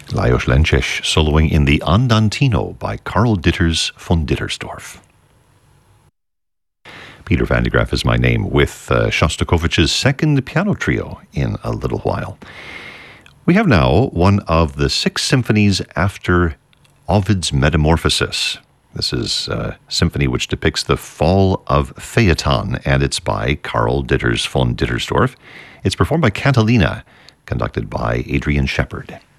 Lajos Lences soloing in the Andantino by Karl Ditters von Dittersdorf. Peter van de Graaff is my name, with Shostakovich's second piano trio in a little while. We have now one of the 6 symphonies after Ovid's Metamorphosis. This is a symphony which depicts the fall of Phaeton, and it's by Karl Ditters von Dittersdorf. It's performed by Cantilena, conducted by Adrian Shepard.